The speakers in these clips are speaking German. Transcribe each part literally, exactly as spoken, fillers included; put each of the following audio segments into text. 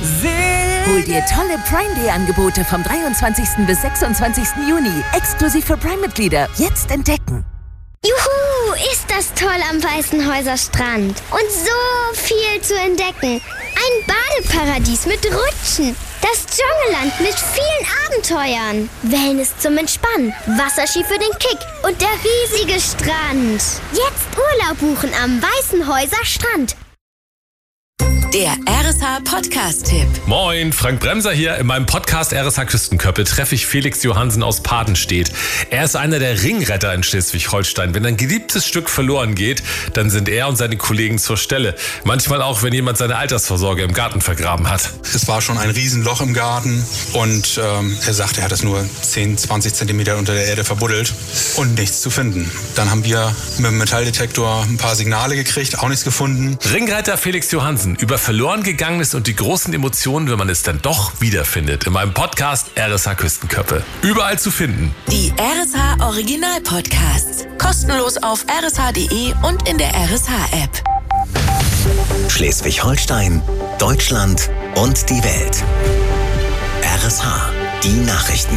Hol dir tolle Prime Day Angebote vom dreiundzwanzigsten bis sechsundzwanzigsten Juni. Exklusiv für Prime-Mitglieder. Jetzt entdecken. Juhu, ist das toll am Weißenhäuser Strand. Und so viel zu entdecken. Ein Badeparadies mit Rutschen. Das Dschungelland mit vielen Abenteuern. Wellness zum Entspannen. Wasserski für den Kick. Und der riesige Strand. Jetzt Urlaub buchen am Weißenhäuser Strand. Der R S H-Podcast-Tipp. Moin, Frank Bremser hier. In meinem Podcast R S H Küstenköppe treffe ich Felix Johansen aus Padenstedt. Er ist einer der Ringretter in Schleswig-Holstein. Wenn ein geliebtes Stück verloren geht, dann sind er und seine Kollegen zur Stelle. Manchmal auch, wenn jemand seine Altersvorsorge im Garten vergraben hat. Es war schon ein Riesenloch im Garten und ähm, er sagt, er hat es nur zehn, zwanzig Zentimeter unter der Erde verbuddelt und nichts zu finden. Dann haben wir mit dem Metalldetektor ein paar Signale gekriegt, auch nichts gefunden. Ringretter Felix Johansen über verloren gegangenes und die großen Emotionen, wenn man es dann doch wiederfindet. In meinem Podcast R S H Küstenköppe. Überall zu finden. Die R S H Original Podcasts. Kostenlos auf r s h punkt d e und in der R S H App. Schleswig-Holstein, Deutschland und die Welt. R S H, die Nachrichten.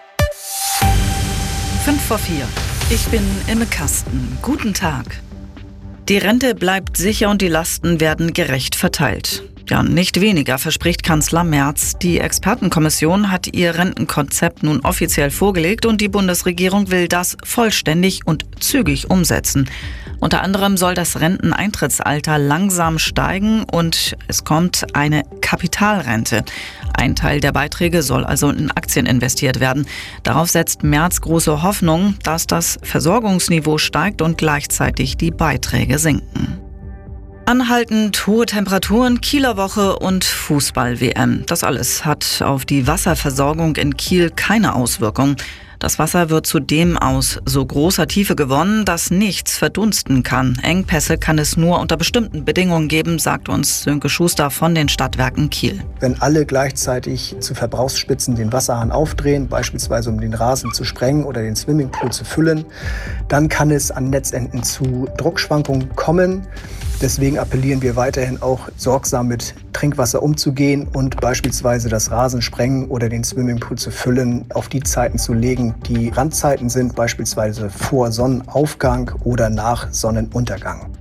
Fünf vor vier. Ich bin Imme Kasten. Guten Tag. Die Rente bleibt sicher und die Lasten werden gerecht verteilt. Ja, nicht weniger verspricht Kanzler Merz. Die Expertenkommission hat ihr Rentenkonzept nun offiziell vorgelegt und die Bundesregierung will das vollständig und zügig umsetzen. Unter anderem soll das Renteneintrittsalter langsam steigen und es kommt eine Kapitalrente. Ein Teil der Beiträge soll also in Aktien investiert werden. Darauf setzt Merz große Hoffnung, dass das Versorgungsniveau steigt und gleichzeitig die Beiträge sinken. Anhaltend hohe Temperaturen, Kieler Woche und Fußball-W M. Das alles hat auf die Wasserversorgung in Kiel keine Auswirkung. Das Wasser wird zudem aus so großer Tiefe gewonnen, dass nichts verdunsten kann. Engpässe kann es nur unter bestimmten Bedingungen geben, sagt uns Sönke Schuster von den Stadtwerken Kiel. Wenn alle gleichzeitig zu Verbrauchsspitzen den Wasserhahn aufdrehen, beispielsweise um den Rasen zu sprengen oder den Swimmingpool zu füllen, dann kann es an Netzenden zu Druckschwankungen kommen. Deswegen appellieren wir weiterhin auch sorgsam mit Trinkwasser umzugehen und beispielsweise das Rasensprengen oder den Swimmingpool zu füllen auf die Zeiten zu legen, die Randzeiten sind, beispielsweise vor Sonnenaufgang oder nach Sonnenuntergang.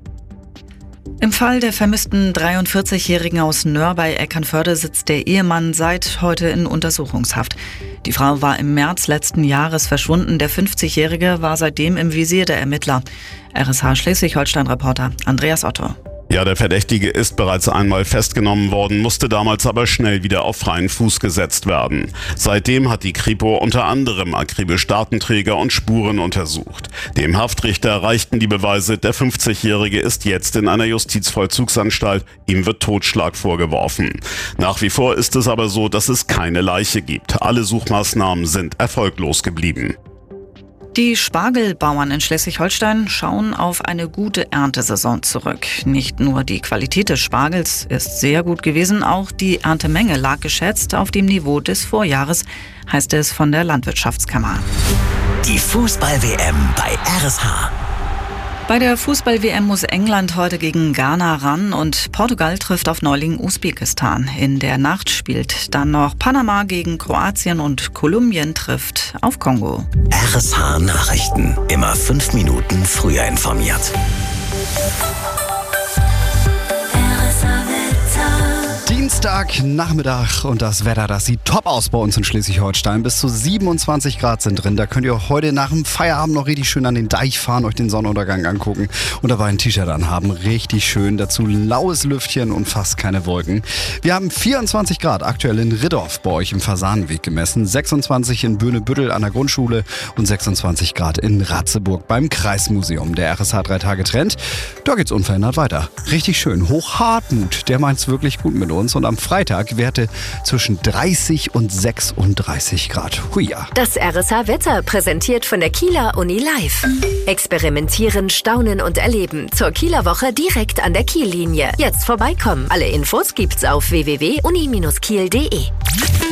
Im Fall der vermissten dreiundvierzigjährigen aus Nöhr bei Eckernförde sitzt der Ehemann seit heute in Untersuchungshaft. Die Frau war im März letzten Jahres verschwunden. Der fünfzigjährige war seitdem im Visier der Ermittler. R S H Schleswig-Holstein-Reporter Andreas Otto. Ja, der Verdächtige ist bereits einmal festgenommen worden, musste damals aber schnell wieder auf freien Fuß gesetzt werden. Seitdem hat die Kripo unter anderem akribisch Datenträger und Spuren untersucht. Dem Haftrichter reichten die Beweise, der fünfzigjährige ist jetzt in einer Justizvollzugsanstalt, ihm wird Totschlag vorgeworfen. Nach wie vor ist es aber so, dass es keine Leiche gibt. Alle Suchmaßnahmen sind erfolglos geblieben. Die Spargelbauern in Schleswig-Holstein schauen auf eine gute Erntesaison zurück. Nicht nur die Qualität des Spargels ist sehr gut gewesen, auch die Erntemenge lag geschätzt auf dem Niveau des Vorjahres, heißt es von der Landwirtschaftskammer. Die Fußball-W M bei R S H. Bei der Fußball-W M muss England heute gegen Ghana ran und Portugal trifft auf Neuling Usbekistan. In der Nacht spielt dann noch Panama gegen Kroatien und Kolumbien trifft auf Kongo. R S H Nachrichten. Immer fünf Minuten früher informiert. Dienstag, Nachmittag und das Wetter, das sieht top aus bei uns in Schleswig-Holstein. Bis zu siebenundzwanzig Grad sind drin. Da könnt ihr heute nach dem Feierabend noch richtig schön an den Deich fahren, euch den Sonnenuntergang angucken und dabei ein T-Shirt anhaben. Richtig schön. Dazu laues Lüftchen und fast keine Wolken. Wir haben vierundzwanzig Grad aktuell in Riddorf bei euch im Fasanenweg gemessen, sechsundzwanzig in Böhne-Büttel an der Grundschule und sechsundzwanzig Grad in Ratzeburg beim Kreismuseum. Der R S H drei Tage Trend, da geht's unverändert weiter. Richtig schön. Hochhartmut, der meint's wirklich gut mit uns. Und am Freitag Werte zwischen dreißig und sechsunddreißig Grad. Huja. Das R S H-Wetter präsentiert von der Kieler Uni Live. Experimentieren, staunen und erleben. Zur Kieler Woche direkt an der Kiellinie. Jetzt vorbeikommen. Alle Infos gibt's auf w w w punkt uni Bindestrich kiel punkt d e.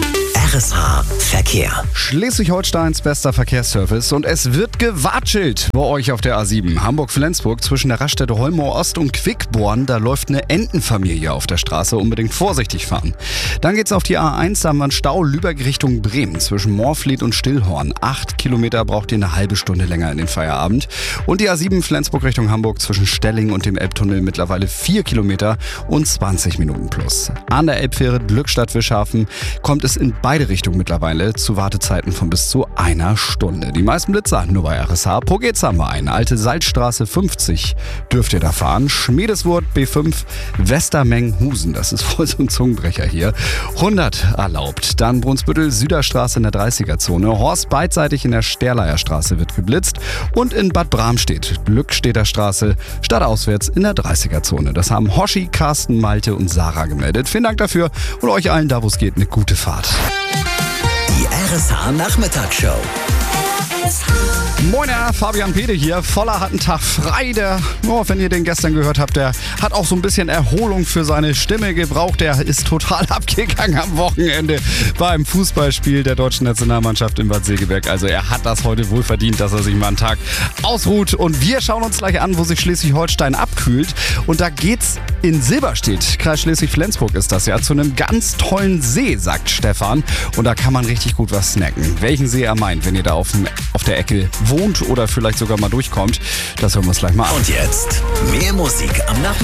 R S H Verkehr. Schleswig-Holsteins bester Verkehrsservice und es wird gewatschelt bei euch auf der A sieben. Hamburg-Flensburg zwischen der Raststätte Holmoor Ost und Quickborn. Da läuft eine Entenfamilie auf der Straße. Unbedingt vorsichtig fahren. Dann geht's auf die A eins, da haben wir einen Stau Lübeck Richtung Bremen zwischen Moorfleet und Stillhorn. Acht Kilometer braucht ihr eine halbe Stunde länger in den Feierabend. Und die A sieben Flensburg Richtung Hamburg zwischen Stelling und dem Elbtunnel mittlerweile vier Kilometer und zwanzig Minuten plus. An der Elbfähre Glückstadt-Wischhafen kommt es in beide Richtungen mittlerweile zu Wartezeiten von bis zu einer Stunde. Die meisten Blitzer nur bei R S H. Pro geht's haben wir einen. Alte Salzstraße fünfzig dürft ihr da fahren. Schmiedeswurt B fünf Westermeng-Husen. Das ist voll so ein Zungenbrecher hier. hundert erlaubt. Dann Brunsbüttel Süderstraße in der dreißiger-Zone. Horst beidseitig in der Sterleier Straße wird geblitzt. Und in Bad Bramstedt Glückstädter Straße stadtauswärts in der dreißiger-Zone. Das haben Hoshi, Carsten, Malte und Sarah gemeldet. Vielen Dank dafür und euch allen da, wo es geht, eine gute Fahrt. Die R S H Nachmittagsshow. Moin, Fabian Pede hier. Voller hat einen Tag frei. Der, oh, wenn ihr den gestern gehört habt, der hat auch so ein bisschen Erholung für seine Stimme gebraucht. Der ist total abgegangen am Wochenende beim Fußballspiel der deutschen Nationalmannschaft in Bad Segeberg. Also er hat das heute wohl verdient, dass er sich mal einen Tag ausruht. Und wir schauen uns gleich an, wo sich Schleswig-Holstein abkühlt. Und da geht's in Silberstedt, Kreis Schleswig-Flensburg ist das ja, zu einem ganz tollen See, sagt Stefan. Und da kann man richtig gut was snacken. Welchen See er meint, wenn ihr da auf, dem, auf der Ecke wohnt oder vielleicht sogar mal durchkommt, das hören wir uns gleich mal an. Und jetzt mehr Musik am Nachmittag.